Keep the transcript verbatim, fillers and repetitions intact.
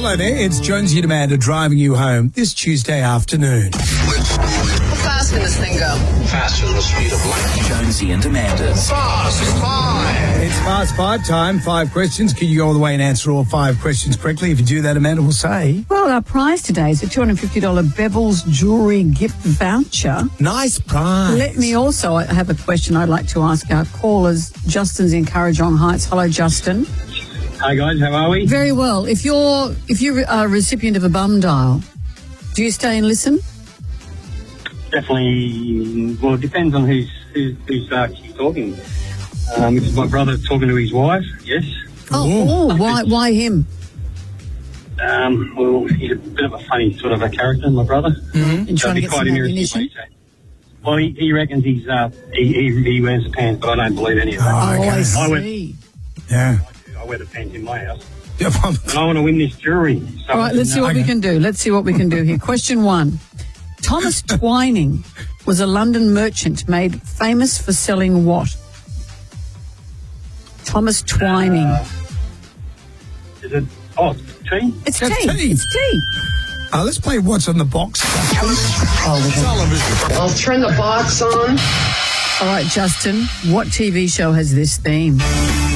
Hello there, it's Jonesy and Amanda driving you home this Tuesday afternoon. How fast can this thing go? Faster than the speed of light. Jonesy and Amanda's Fast Five. It's Fast Five time, five questions. Can you go all the way and answer all five questions correctly? If you do that, Amanda will say... Well, our prize today is a two hundred fifty dollars Bevel's Jewellery gift voucher. Nice prize. Let me also have a question I'd like to ask our callers. Justin's in Currajong Heights. Hello, Justin. Hi guys, how are we? Very well. If you're if you're a recipient of a bum dial, do you stay and listen? Definitely. Well, it depends on who's who's, who's uh, talking. Um, if it's my brother talking to his wife, yes. Oh, oh why why him? Um, well, he's a bit of a funny sort of a character, my brother. Mm-hmm. And So trying to it'd get be some quite interesting ammunition? what he says. Well, he, he reckons he's uh, he, he he wears the pants, but I don't believe any of that. Oh, Oh, I okay. I would- see. Yeah. I wear the pants in my house. Yeah, well, And I want to win this jury. So All right, let's see what we Okay. can do. Let's see what we can do here. Question one. Thomas Twining was a London merchant made famous for selling what? Thomas Twining. Uh, Is it? Oh, tea? it's that's tea. tea. It's tea. uh, let's play What's on the Box. I'll turn the box on. All right, Justin, what T V show has this theme?